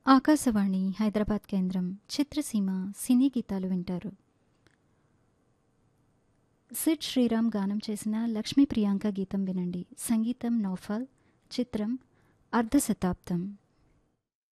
ఆకాశవాణి హైదరాబాద్ కేంద్రం చిత్రసీమ సినీ గీతాలు వింటారు. సిడ్ శ్రీరామ్ గానం చేసిన లక్ష్మీ ప్రియాంక గీతం వినండి. సంగీతం నౌఫల్, చిత్రం అర్ధశతాబ్దం.